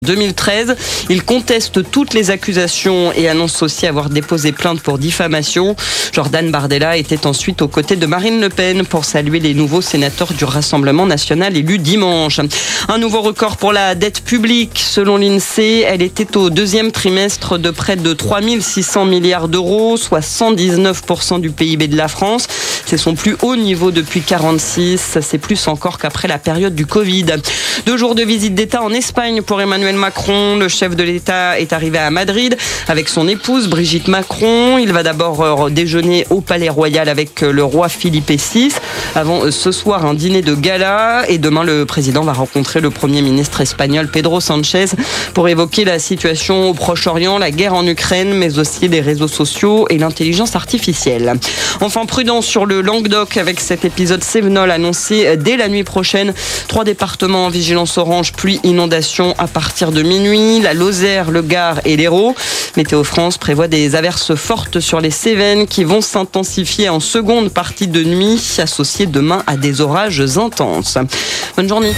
2013. Il conteste toutes les accusations et annonce aussi avoir déposé plainte pour diffamation. Jordan Bardella était ensuite aux côtés de Marine Le Pen pour saluer les nouveaux sénateurs du Rassemblement national élus dimanche. Un nouveau record pour la dette publique. Selon l'INSEE, elle était au deuxième trimestre de près de 3 600 milliards d'euros, soit 119% du PIB de la France. C'est son plus haut niveau depuis 1946. C'est plus encore qu'après la période du Covid. 2 jours de visite d'État en Espagne pour Emmanuel Macron. Le chef de l'État est arrivé à Madrid avec son épouse Brigitte Macron. Il va d'abord déjeuner au Palais Royal avec le roi Philippe VI. Avant ce soir, un dîner de gala. Et demain, le président va rencontrer le Premier ministre espagnol Pedro Sánchez pour évoquer la situation au Proche-Orient, la guerre en Ukraine, mais aussi les réseaux sociaux et l'intelligence artificielle. Enfin, prudence sur le Languedoc avec cet épisode Cévenol annoncé dès la nuit prochaine. 3 départements en vigilance orange, pluie, inondation à partir de minuit. La Lozère, le Gard et l'Hérault. Météo France prévoit des averses fortes sur les Cévennes qui vont s'intensifier en seconde partie de nuit, associées demain à des orages intenses. Bonne journée.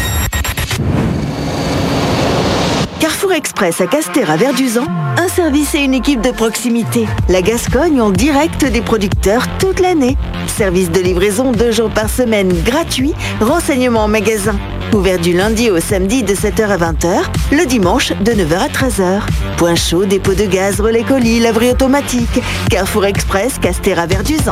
Carrefour Express à Castéra-Verduzan, un service et une équipe de proximité. La Gascogne en direct des producteurs toute l'année. Service de livraison 2 jours par semaine gratuit. Renseignements en magasin. Ouvert du lundi au samedi de 7h à 20h, le dimanche de 9h à 13h. Point chaud, dépôt de gaz, relais colis, laverie automatique. Carrefour Express, Castéra-Verduzan.